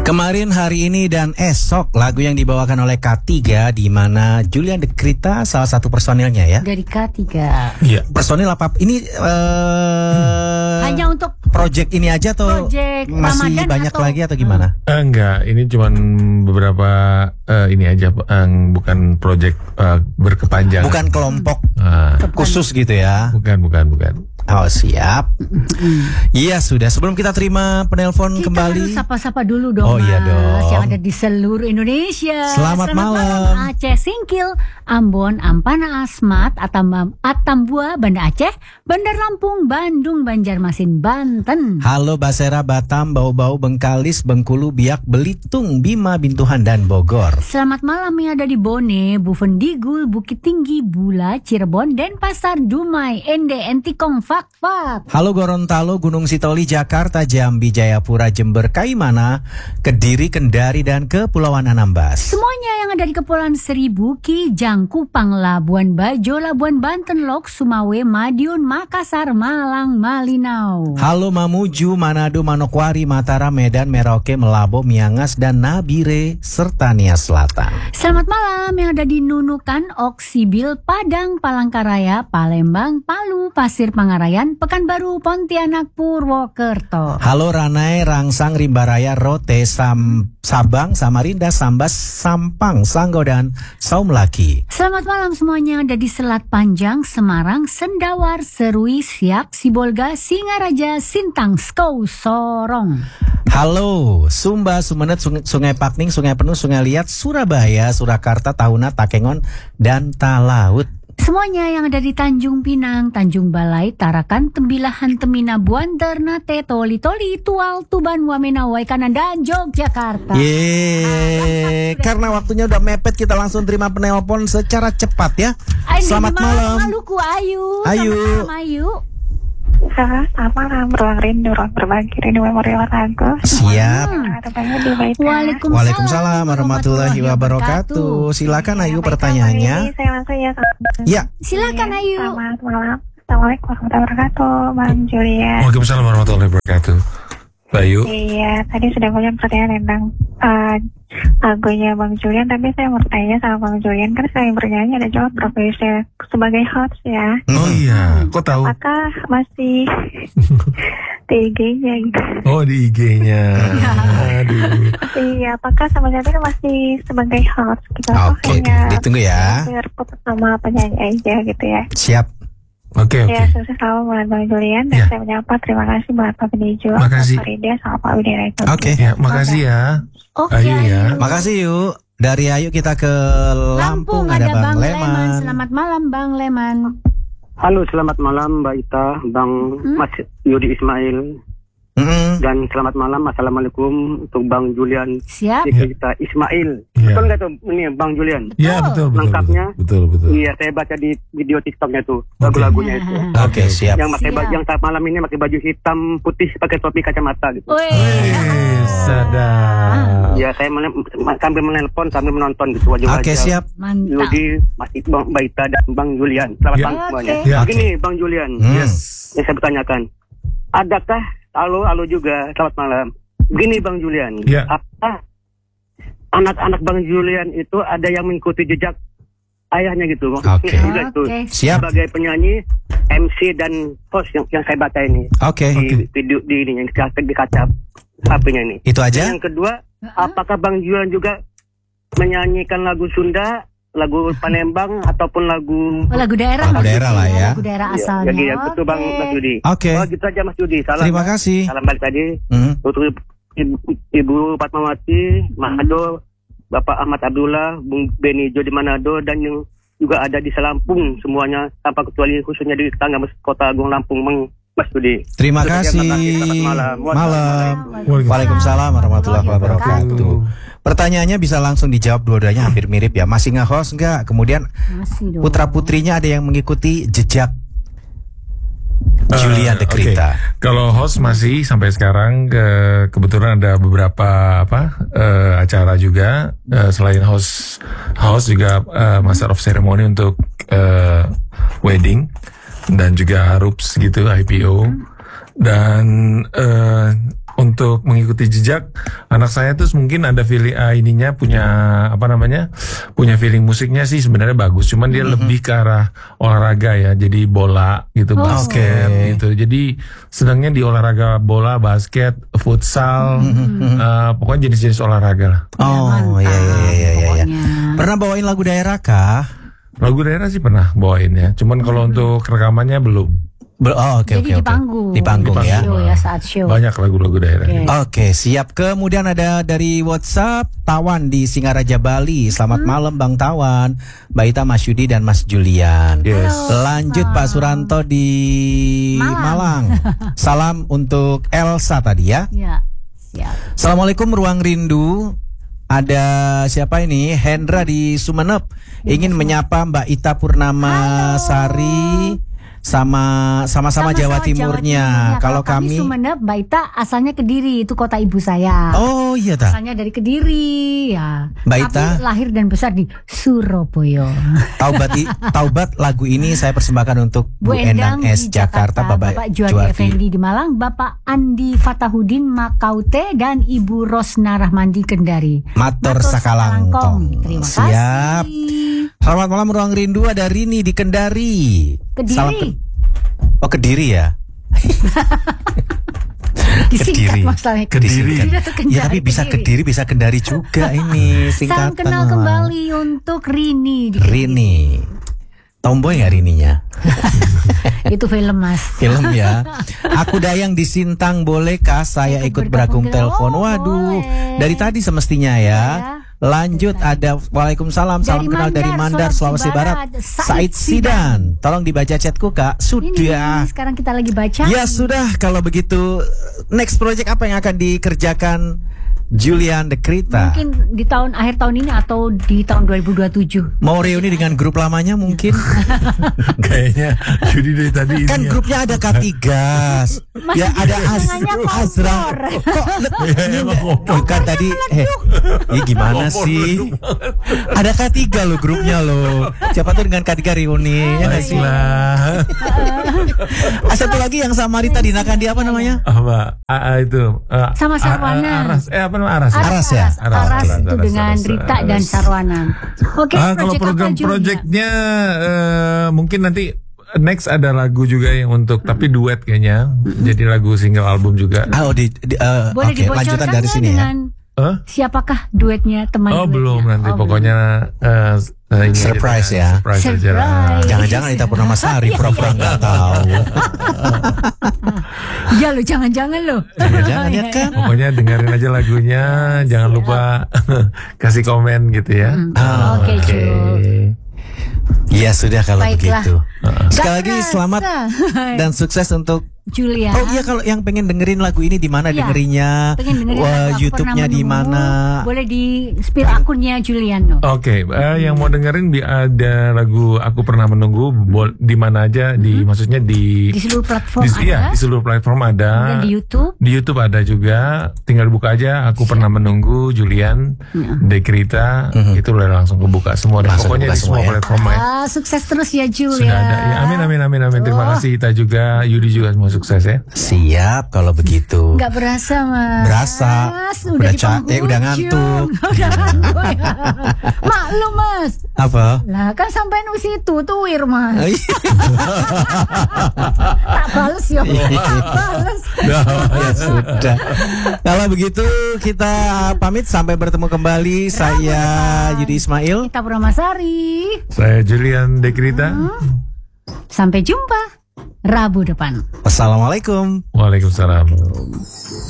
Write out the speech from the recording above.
Kemarin, hari ini, dan esok lagu yang dibawakan oleh K3, di mana Julian De Krita salah satu personilnya ya. Dari K3. Iya. Personil apa? Ini hanya untuk project ini aja atau masih Ramadan banyak atau lagi atau gimana? Enggak, ini cuman beberapa ini aja, bukan project berkepanjangan. Bukan kelompok khusus gitu ya? Bukan. Oh, siap. Iya, sudah. Sebelum kita terima penelpon kita kembali, harus sapa-sapa dulu dong, Oh, iya Mas, dong. yang ada di seluruh Indonesia. Selamat malam. Aceh Singkil, Ambon, Ampana, Asmat, Atambua, Banda Aceh, Bandar Lampung, Bandung, Banjarmasin, Banten. halo Basera, Batam, Bau-Bau, Bengkalis, Bengkulu, Biak, Belitung, Bima, Bintuhan, dan Bogor. Selamat malam yang ada di Bone, Buvendigul, Bukit Tinggi, Bula, Cirebon, Denpasar, Dumai, Ende, Entikong, Fakfak. Halo Gorontalo, Gunung Sitoli, Jakarta, Jambi, Jayapura, Jember, Kaimana, Kediri, Kendari, dan Kepulauan Anambas. Semuanya yang ada di Kepulauan Seribu, Kijang, Kupang, Labuan Bajo, Labuan Banten, Lok, Sumawe, Madiun, Makassar, Malang, Malinau. Halo Mamuju, Manado, Manokwari, Mataram, Medan, Merauke, Melabo, Miangas, dan Nabire, serta Nias Selatan. Selamat malam yang ada di Nunukan, Oksibil, Padang, Palangkaraya, Palembang, Palu, Pasir Pangarayan, Pekanbaru, Pontianak, Purwokerto. Halo Ranai, Rangsang, Rimbaraya, Rote, Sabang, Samarinda, Sambas, Sampang, Sanggo, dan Saumlaki. Selamat malam semuanya yang ada di Selat Panjang, Semarang, Sendawar, Serui, Siak, Sibolga, Singaraja, Sintang, Skou, Sorong. Halo Sumba, Sumeneb, Sungai Pakning, Sungai Penuh, Sungai Liat, Surabaya, Surakarta, Tahuna, Takengon, dan Talaut. Semuanya yang ada di Tanjung Pinang, Tanjung Balai, Tarakan, Tembilahan, Temina, Buanter, Nate, Toli, Tual, Tuban, Wamena, Waikanan, dan Yogyakarta. Yeay, karena waktunya udah mepet, kita langsung terima penelpon secara cepat ya. Selamat malam. Maluku, Ayu. Ayu. Selamat malam, Ayu. Selamat malam, ruang rindu, ruang berbagi, rindu memori lagu. Siap. Waalaikumsalam warahmatullahi wabarakatuh. Silakan Ayu pertanyaannya. Saya langsung ya. Ya. Silakan Ayu. Selamat malam. Assalamualaikum warahmatullahi wabarakatuh, Bang Julian. Waalaikumsalam warahmatullahi wabarakatuh. Bayu. Iya, tadi sudah punya pertanyaan tentang lagunya Bang Julian, tapi saya mau tanya sama Bang Julian, kan saya bernyanyi ada juga profesi sebagai host ya. Oh iya, kok tahu? Apakah masih di IG-nya gitu? Oh, di IG-nya. Aduh. Iya, apakah sama saat ini masih sebagai host gitu? Oke, ditunggu ya. Berputus sama penyanyi aja gitu ya. Siap. Oke. Ya, sukses selalu buat Bang Julian. Dan saya menyapa terima kasih buat Pak Benijo, Pak Farida, sama Pak Widya. Oke. Ya, makasih ya. Oke, Ayu ya. Makasih yuk. Dari Ayu kita ke Lampung, ada Bang Leman. Selamat malam Bang Leman. Halo, selamat malam Mbak Ita, Bang Mas Yudi Ismail. Dan selamat malam, assalamualaikum untuk Bang Julian. Siap. Kita Ismail. Ya. Betul nggak tuh ini Bang Julian? Iya, betul. Lengkapnya? Betul. Iya, saya baca di video TikToknya tuh lagu-lagunya itu. Oke, siap. Yang yang malam ini pakai baju hitam putih pakai topi kacamata gitu. Sadar. Ya, saya sambil menelpon sambil menonton gitu wajah-wajah. Oke, siap. Mantap. Yudi, Mas Bang Baita dan Bang Julian. Selamat malam semuanya. Ya, Begini Bang Julian. Yes. Yang saya bertanyakan, adakah halo juga selamat malam. Begini Bang Julian, apa anak-anak Bang Julian itu ada yang mengikuti jejak ayahnya gitu? Oke. Siap. Sebagai penyanyi, MC dan host yang saya baca ini. Oke. Di video di ini yang di kaca HP-nya ini. Itu aja. Yang kedua, apakah Bang Julian juga menyanyikan lagu Sunda, lagu Palembang ataupun lagu daerah. Lagu daerah lah ya. Lagu daerah asalnya. Jadi betul Bang Mas Yudi. Oke. Oh, gitu aja Mas Yudi. Salam. Terima kasih. Salam balik tadi. Untuk Ibu Fatmawati, Manado, Bapak Ahmad Abdullah, Bung Beni Jo di Manado, dan yang juga ada di Selampung semuanya tanpa kecuali khususnya di tetangga Kota Agung Lampung, Mas Yudi. Terima kasih. Malam. Waalaikumsalam warahmatullahi wabarakatuh. Pertanyaannya bisa langsung dijawab dua-duanya hampir mirip ya. Masih nge-host nggak? Kemudian putra-putrinya ada yang mengikuti jejak Julian De Krita. Kalau host masih sampai sekarang, kebetulan ada beberapa acara juga, selain host juga Master of Ceremony untuk wedding dan juga RUPS gitu, IPO. Dan untuk mengikuti jejak Anak saya tuh mungkin ada feeling ininya punya punya feeling musiknya sih sebenarnya bagus. Cuman dia lebih ke arah olahraga ya. Jadi bola gitu, basket gitu. Jadi senangnya di olahraga bola, basket, futsal, pokoknya jenis-jenis olahraga lah. Oh iya. Pernah bawain lagu daerah kah? Lagu daerah sih pernah bawain ya. Cuman kalau untuk rekamannya belum. Oke. Jadi di panggung ya. Show ya, saat show. Banyak lagu-lagu daerah. Oke, siap. Kemudian ada dari WhatsApp Tawan di Singaraja Bali. Selamat malam Bang Tawan, Mbak Ita, Mas Yudi dan Mas Julian. Yes. Lanjut Pak Suranto di Malang. Salam untuk Elsa tadi ya. Ya. Siap. Assalamualaikum Ruang Rindu. Ada siapa ini? Hendra di Sumeneb. Ingin menyapa Mbak Ita Purnama Sari. Sama-sama Jawa Timurnya. Kalau kami Sumeneb, Mbak Ita asalnya Kediri, itu kota ibu saya. Oh iya ta. Asalnya dari Kediri ya. Mbak Ita tapi lahir dan besar di Surabaya. Taubat lagu ini saya persembahkan untuk Bu Endang S Jakarta, Bapak Juwadi Effendi di Malang, Bapak Andi Fatahudin Makaute dan Ibu Rosna Rahmandi Kendari. Matur sakalangkong. Terima Siap. kasih. Selamat malam Ruang Rindu, ada Rini di Kendari. Kediri. Kediri ya. Disingkat masalahnya. Kediri. Ya tapi bisa Kediri. Kediri bisa Kendari juga ini singkatan. Salam kenal kembali untuk Rini. Rini. Tomboy nggak Rininya? Itu film Mas. Film ya. Aku Dayang di Sintang, bolehkah saya ikut bergabung telepon? Waduh, boleh. dari tadi semestinya ya. Lanjut ada Waalaikumsalam, salam kenal dari Mandar, Sulawesi Barat, Said Sidan. Tolong dibaca chatku Kak. Sudah. Ini, sekarang kita lagi baca. Ya sudah, kalau begitu next project apa yang akan dikerjakan Julian Dekrita? Mungkin di akhir tahun ini atau di tahun 2027. Mau reuni dengan grup lamanya mungkin? Kayaknya Yudi dari tadi ini Kan ya. grupnya ada Katigas. Ya ada Azra. Bukan tadi ini gimana sih? Ada K3 loh grupnya loh. Siapa tuh dengan K3 reuni ya nggak sih? Satu lagi yang sama Rita Dina Kandi apa namanya? Apa? Itu. Sama Sarwana. Aras. Apa namanya? Aras ya? Aras itu dengan Rita dan Sarwana. Oke, kalau program-projectnya mungkin nanti next ada lagu juga yang untuk tapi duet kayaknya. Jadi lagu single album juga. Boleh lanjutan dari sini dengan siapakah duetnya teman duetnya? Belum nanti pokoknya ini surprise ya. Surprise aja lah. Jangan-jangan Ita Purnamasari pura-pura nggak tahu. Iya lo, jangan-jangan lo. Jangan ya kan. Pokoknya dengerin aja lagunya, jangan lupa kasih komen gitu ya. Oke. Ya sudah kalau Baiklah. begitu. Sekali lagi selamat dan sukses untuk Julia. Oh iya, kalau yang pengen dengerin lagu ini di mana dengerinnya? YouTube-nya di mana? Boleh di spill akunnya Julian. Oke, yang mau dengerin ada lagu Aku Pernah Menunggu di mana aja, maksudnya di seluruh platform ada. Iya, di seluruh platform ada. Dan di YouTube? Di YouTube ada juga. Tinggal buka aja Aku Pernah Menunggu Julian Dekrita, itu udah langsung kebuka semua dan pokoknya di semua platform ya. Sukses terus ya Julian. Sudah ada. Ya, amin. Terima kasih Ita juga, Yudi juga semua sukses ya. Siap kalau begitu. Nggak berasa Mas. Berasa. Udah capek, udah ngantuk. Udah ngantuk ya. Maklum Mas. Apa? Lah kan sampai nu situ tuwir Mas. Tak bales ya. Tak bales. Ya sudah. Kalau begitu kita pamit sampai bertemu kembali. Saya Yudi Ismail. Ita Purnamasari. Saya Julian Dekrita. Sampai jumpa Rabu depan. Wassalamualaikum. Waalaikumsalam.